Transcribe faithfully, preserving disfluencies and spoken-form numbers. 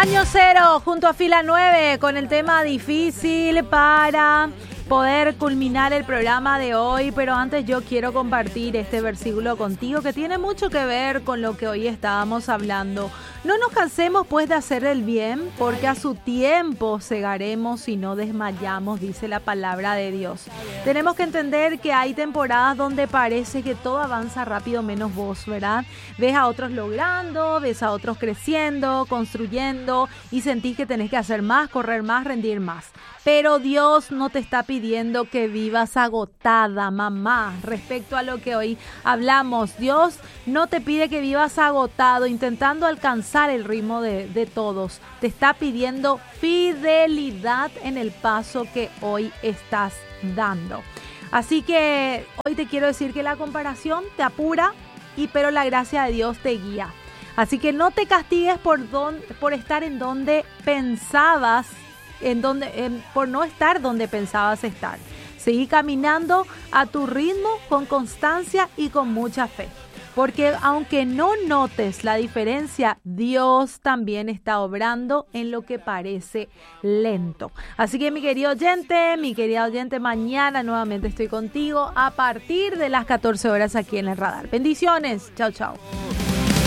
Año cero junto a Fila nueve con el tema difícil para poder culminar el programa de hoy, pero antes yo quiero compartir este versículo contigo que tiene mucho que ver con lo que hoy estábamos hablando. No nos cansemos pues de hacer el bien, porque a su tiempo segaremos y no desmayamos, dice la palabra de Dios. Tenemos que entender que hay temporadas donde parece que todo avanza rápido menos vos, ¿verdad? Ves a otros logrando, ves a otros creciendo, construyendo y sentís que tenés que hacer más, correr más, rendir más. Pero Dios no te está pidiendo que vivas agotada, mamá. Respecto a lo que hoy hablamos, Dios no te pide que vivas agotado, intentando alcanzar el ritmo de, de todos. Te está pidiendo fidelidad en el paso que hoy estás dando. Así que hoy te quiero decir que la comparación te apura, y pero la gracia de Dios te guía. Así que no te castigues por, don, por estar en donde pensabas En donde, en, por no estar donde pensabas estar. Seguí caminando a tu ritmo con constancia y con mucha fe. Porque aunque no notes la diferencia, Dios también está obrando en lo que parece lento. Así que mi querido oyente, mi querida oyente, mañana nuevamente estoy contigo a partir de las catorce horas aquí en el radar. Bendiciones. Chao, chao.